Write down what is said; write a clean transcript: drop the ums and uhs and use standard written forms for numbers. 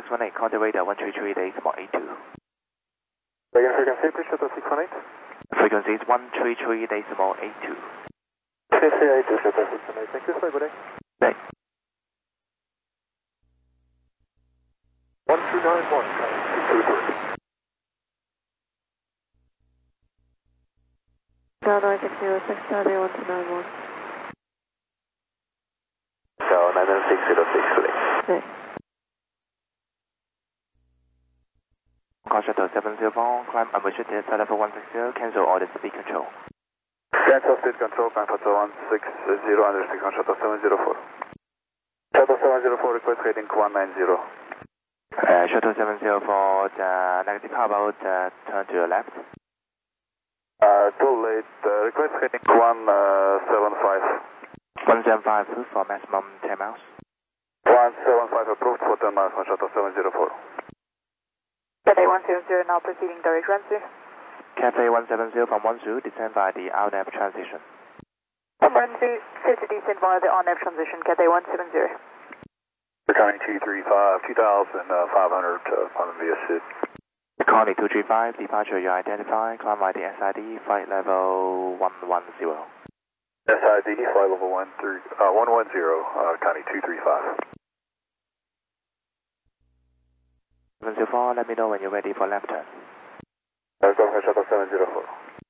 618, contact radar 133 decimal 82. Again, frequency, please, Shuttle 618. Frequency is 133 decimal 82. CCA to Shuttle 618, thank you, sir, good day. Day. 1291, 223. Down 9606, Charlie 1291. So 99606 today. 네. Call Shuttle 704, climb unrestricted, set up for 160, cancel order speed control. Cancel speed control, climb for 160, under 6 on Shuttle 704. Shuttle 704, request heading 190. Shuttle 704, negative, how about turn to your left? Too late, request heading 175. 175 for maximum 10 miles. 175 approved for 10 miles on Shuttle 704. Cathay 170 now proceeding direct transfer. Cathay 170 from 10, descend via the RNAV transition. From 10, set to descend via the RNAV transition, Cathay 170. County 235, 2,500 on via SID. Connie 235, departure you identify, climb by the SID, flight level 110. SID, flight level 110, County 235. 704, let me know when you're ready for left turn. Go ahead, Shuttle 704.